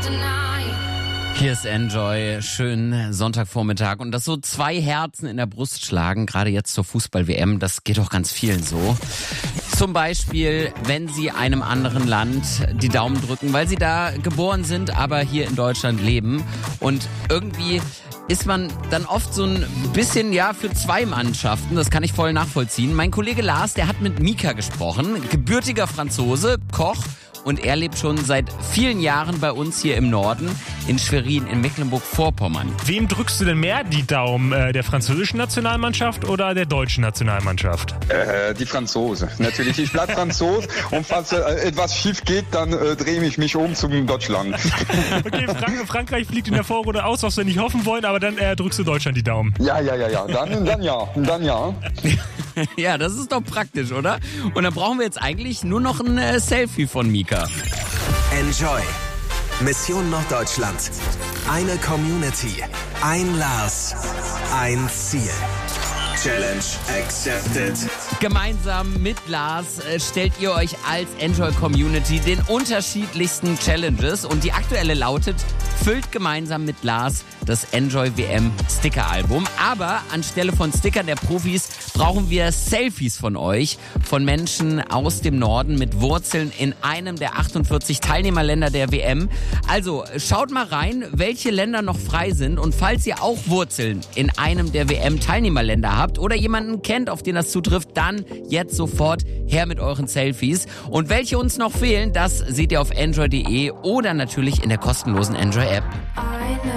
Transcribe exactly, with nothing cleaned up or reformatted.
Hier ist Enjoy, schönen Sonntagvormittag und dass so zwei Herzen in der Brust schlagen, gerade jetzt zur Fußball-W M, das geht doch ganz vielen so. Zum Beispiel, wenn sie einem anderen Land die Daumen drücken, weil sie da geboren sind, aber hier in Deutschland leben. Und irgendwie ist man dann oft so ein bisschen, ja, für zwei Mannschaften. Das kann ich voll nachvollziehen. Mein Kollege Lars, der hat mit Mika gesprochen, gebürtiger Franzose, Koch. Und er lebt schon seit vielen Jahren bei uns hier im Norden, in Schwerin, in Mecklenburg-Vorpommern. Wem drückst du denn mehr die Daumen? Äh, der französischen Nationalmannschaft oder der deutschen Nationalmannschaft? Äh, die Franzose. Natürlich, ich bleib Franzos und falls äh, etwas schief geht, dann äh, drehe ich mich um zum Deutschland. Okay, Frank- Frankreich fliegt in der Vorrunde aus, was wir nicht hoffen wollen, aber dann äh, drückst du Deutschland die Daumen. Ja, ja, ja, ja. Dann, dann ja. Dann ja. Ja, das ist doch praktisch, oder? Und dann brauchen wir jetzt eigentlich nur noch ein äh, Selfie von Mika. Enjoy. Mission Norddeutschland. Eine Community. Ein Lars. Ein Ziel. Challenge accepted. Gemeinsam mit Lars äh, stellt ihr euch als Enjoy Community den unterschiedlichsten Challenges und die aktuelle lautet, füllt gemeinsam mit Lars das Enjoy W M Sticker-Album. Aber anstelle von Stickern der Profis brauchen wir Selfies von euch, von Menschen aus dem Norden mit Wurzeln in einem der achtundvierzig Teilnehmerländer der W M. Also schaut mal rein, welche Länder noch frei sind und falls ihr auch Wurzeln in einem der W M-Teilnehmerländer habt oder jemanden kennt, auf den das zutrifft, dann jetzt sofort her mit euren Selfies. Und welche uns noch fehlen, das seht ihr auf enjoy punkt de oder natürlich in der kostenlosen Enjoy-App.